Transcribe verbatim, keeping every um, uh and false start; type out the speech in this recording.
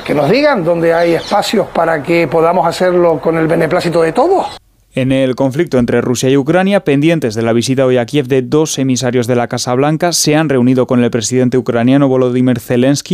que nos digan dónde hay espacios para que podamos hacerlo con el beneplácito de todos. En el conflicto entre Rusia y Ucrania, pendientes de la visita hoy a Kiev de dos emisarios de la Casa Blanca, se han reunido con el presidente ucraniano Volodymyr Zelensky